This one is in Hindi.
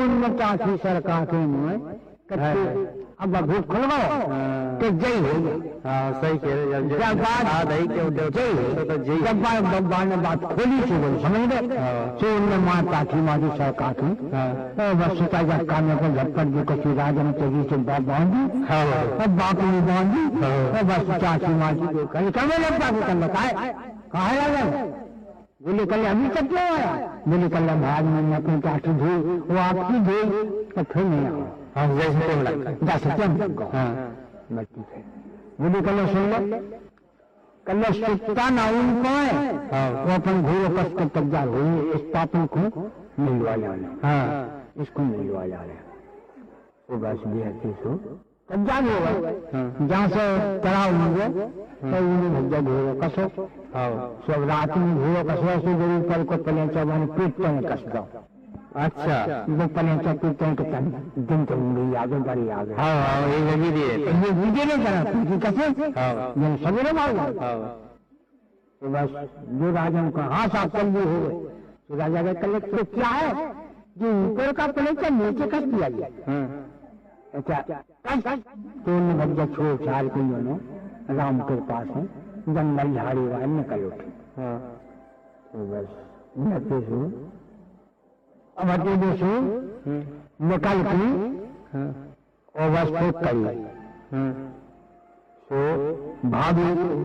उनमें चाची सरकार के मुँह अब भूख खुलवाओ तो जय हो गया। हाँ सही कह रहे हैं। जब बात नहीं क्यों जब बाबा ने बात खोली थी बोली समझ गए सो उनमें माँ चाची मारी सरकार की बस सीता जब काने को झटपट जो कची राज ने तेजी से बात बांधी अब बाप ने बांधी बस चाची माजी को कहीं कमे लगता को कर बताए कहा लगा बोले कल अभी तक क्यों आया बोले कल महाराज मैंने अपनी चाची दी वो आपकी दी तो फिर नहीं आया। हाँ जैसे टाइम लगता है बोले कल सुन लो कल सुता ना उनको है वो अपन घोड़ों कस कर तब्जार हुई इस पापन को मिलवा जाने। हाँ इसको मिलवा जाने वो बस भी है सो तब्जार हो गए जहाँ से तड़ाव होंगे तो उन्हें भज्जा घोड़ों कसो सब रात में घोड़ों कसो से जरूर पर को पले चौबानी पीटते हैं कस दो। अच्छा वो पले पीटते हैं कि दिन तो मेरी यादें बड़ी याद है। हाँ ये लगी दी है ये वीडियो नहीं करा क्योंकि कैसे ये सवेरे मार तो बस जो राजा का हाँ साफ कर लिए हो गए तो राजा का कलेक्ट तो क्या है जो ऊपर का कलेक्ट नीचे कस दिया गया। अच्छा तो उन्हें भज्जा छोड़ छाड़ के उन्होंने राम के पास है जंगल झाड़ी वाले निकल उठे। तो बस अब निकल की और बस खूब करी तो भाभी